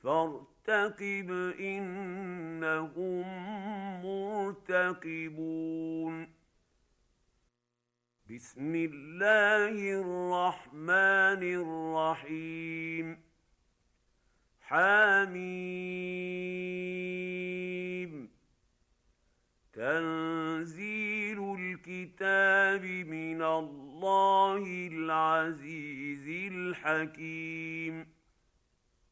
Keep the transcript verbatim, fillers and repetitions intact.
فارتقب إنهم مرتقبون. بسم الله الرحمن الرحيم. حميم. تنزيل الكتاب من الله العزيز الحكيم.